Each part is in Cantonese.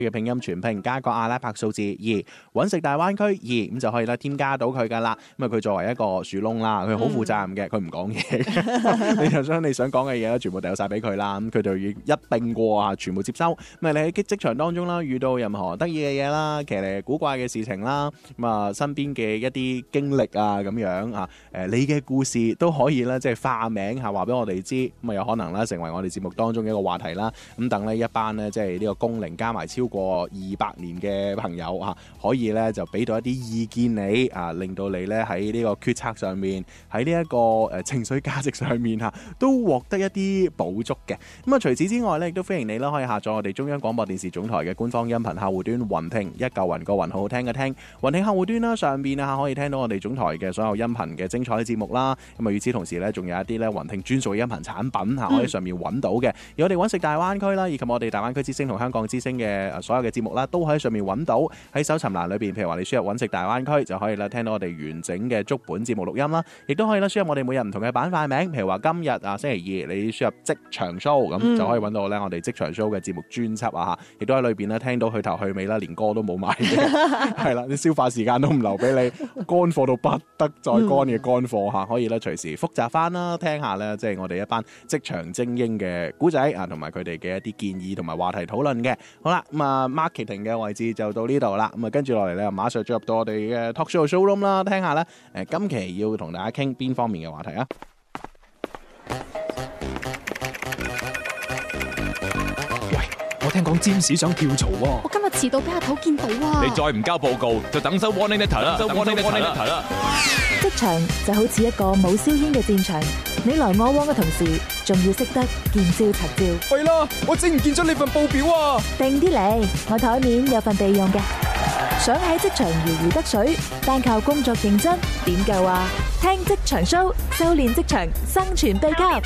嘅拼音全拼加個阿拉伯數字2，揾食大灣區2，咁就可以咧添加到佢噶啦。咁啊，佢作為一個樹窿啦，佢好負責任嘅，佢唔講嘢，你就將你想講嘅嘢咧，全部掉晒俾佢啦。咁佢就要一並過啊，全部接收。咁啊，你喺職場當中啦，遇到任何得意嘅嘢啦、騎呢古怪嘅事情啦，咁啊，身邊嘅一啲經歷啊，咁樣啊，你嘅故事都可以咧，即係化名嚇話俾我哋知，咁啊有可能咧成為我哋節目當中嘅一個話題啦。咁等呢一班咧，即係呢個工齡加埋超過200年嘅朋友嚇，可以咧就俾到一啲意見你啊，令到你咧喺呢個決策上面，喺呢一個情緒價值上面嚇，都獲得一啲補足嘅。咁啊，除此之外咧，亦都歡迎你啦，可以下載我哋中央廣播電視總台嘅官方音頻客戶端雲聽，一嚿雲個雲好好聽嘅聽，雲聽客戶端啦，上邊啊可以聽到我哋總台嘅所有音頻嘅精彩嘅節目啦。咁啊，與此同時咧，仲有一啲咧雲聽專屬嘅音頻產品嚇，可以喺上面揾到嘅。而我哋揾食大灣區啦，以及我哋大灣區之星同香港之星嘅所有嘅節目啦，都喺上面揾到。喺搜尋欄裏邊，譬如話你輸入揾食大灣區就可以啦，聽到我哋完整嘅足本節目錄音啦，亦都可以啦輸入我哋每日唔同嘅板塊名，譬如話今日啊星期2，你輸入職場 show 咁就可以揾到咧我哋職場 show 嘅節目專輯啊嚇，亦都喺裏邊咧聽到去頭去尾啦，連歌都冇埋嘅，係啦，你消化時間都唔留俾你，乾貨到不得再乾嘅乾貨嚇，可以咧隨時複習翻啦，聽下咧即係我哋一班職場精英嘅古仔啊，同埋佢哋嘅一啲建議同埋話題討論嘅。好啦，咁啊 marketing 嘅位置就到呢度啦，咁啊跟住落嚟咧，馬上進入到我哋嘅 talk show showroom 啦，聽下咧今期要同大家傾邊方面嘅話題啊？ 我聽講占士想跳槽喎， 我今日遲到俾阿頭見到啊！ 你再唔交報告，就等收 warning letter 啦！ 職場就好似一個冇硝煙嘅戰場，你來我往嘅同時，仲要識得見招拆招。 弊啦，我整唔見咗你份報表啊！ 定啲嚟，我台面有份備用嘅。想喺職場如魚得水，單靠工作認真點夠啊？聽職場 show， 修煉職場生存秘笈。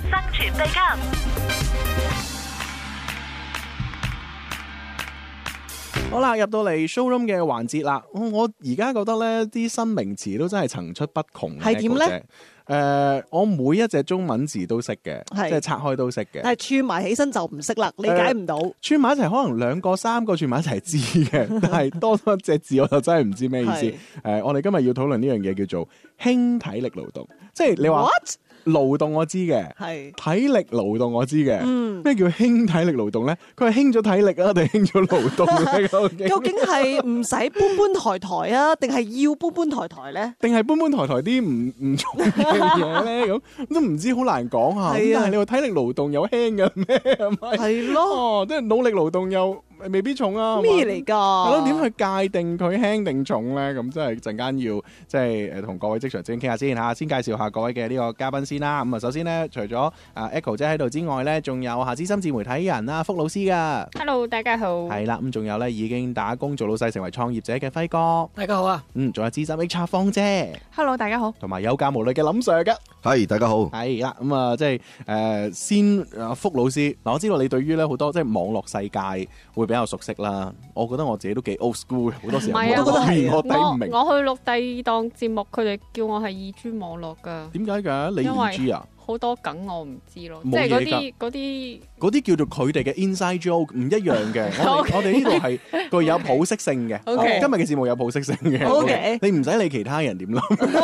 好啦，入到嚟 showroom 嘅環節啦，我而家覺得咧啲新名詞都真係層出不窮。 係點咧？ 我每一隻中文字都識嘅，即係拆開都識嘅。 但係串埋起身就唔識啦，理解唔到。 串埋一齊可能2個3個串埋一齊知嘅，但係多一隻字我就真係唔知咩意思。我哋今日要討論呢樣嘢叫做輕體力勞動，即係你話勞動我知嘅，體力勞動我知嘅。咩叫輕體力勞動咧？佢係輕咗體力啊，定係輕咗勞動咧？ 究竟係唔使搬搬抬抬啊，定係要搬搬抬抬咧？ 定係搬搬抬抬啲唔重嘅嘢咧？咁都唔知，好難講下。但係你話體力勞動有輕嘅咩？ 係咯， 即係腦力勞動又未必重啊？ 咩嚟㗎？ 係咯，點去界定佢輕定重咧？咁真係陣間要即係同各位職場精英傾下先嚇。先介紹下各位嘅呢個嘉賓先啦。咁啊，首先咧，除咗Echo 姐喺度之外咧，仲有資深自媒體人啦，福老師噶。 Hello， 大家好。係啦，咁仲有咧已經打工做老細成為創業者嘅輝哥。 大家好啊。 仲有資深 HR 芳姐。 Hello， 大家好。 同埋有教無類嘅林 Sir 嘅。 係，大家好。 係啦，咁啊，即係先福老師。嗱，我知道你對於咧好多即係網絡世界會比較熟悉啦。我覺得我自己都幾 old school 嘅，好多時候我都覺得我睇唔明。 我去錄第二檔節目，佢哋叫我係2G 網絡㗎。 點解㗎？你 2G 啊？ 好多梗我唔知咯，即係嗰啲叫做佢哋嘅 inside joke 唔一樣嘅。我哋呢度係具有普適性嘅。今日嘅節目有普適性嘅。你唔使理其他人點諗。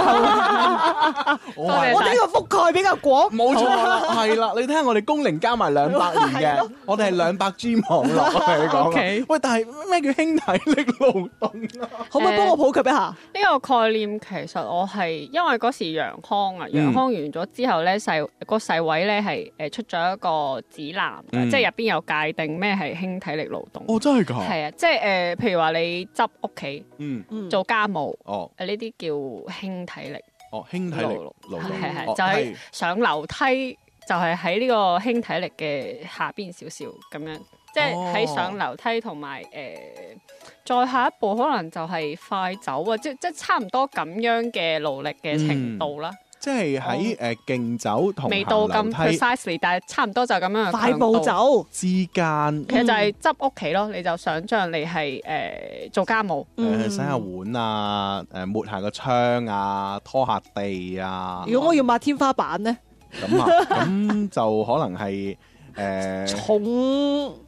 我哋呢個覆蓋比較廣。 冇錯啦，係啦。你睇下我哋工齡加埋200年嘅，我哋係200G 網絡。我同你講。喂，但係咩叫輕體力勞動啊？ 可唔可以幫我普及一下？ 呢個概念其實我係因為嗰時楊康完咗之後咧。個世委咧係出咗一個指南，即係入邊有界定咩係輕體力勞動。 哦，真係㗎？ 係啊，即係譬如話你執屋企，做家務，呢啲叫輕體力。 哦，輕體力勞動係就係上樓梯，就係喺呢個輕體力嘅下邊少少咁樣，即係喺上樓梯同埋再下一步可能就係快走啊，即係差唔多咁樣嘅勞力嘅程度啦。 即係喺競走同未到咁 precisely， 但係差唔多就咁樣快步走之間， 其實就係執屋企咯。你就想像你係做家務， 洗下碗啊，抹下個窗啊，拖下地啊。 如果我要抹天花板咧， 咁就可能係重